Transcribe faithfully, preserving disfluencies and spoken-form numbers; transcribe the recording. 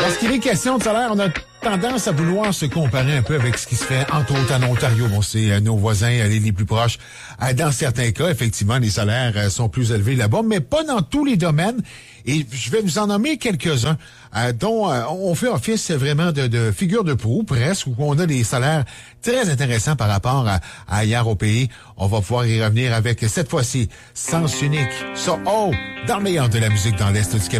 Lorsqu'il est question de salaire, on a tendance à vouloir se comparer un peu avec ce qui se fait, entre autres, en Ontario. Bon, c'est euh, nos voisins, euh, les, les plus proches. Euh, dans certains cas, effectivement, les salaires euh, sont plus élevés là-bas, mais pas dans tous les domaines. Et je vais vous en nommer quelques-uns, euh, dont euh, on fait office vraiment de, de figure de proue, presque, où on a des salaires très intéressants par rapport à, à ailleurs au pays. On va pouvoir y revenir avec, cette fois-ci, Sens Unique. So, oh, dans le meilleur de la musique dans l'Est du Québec.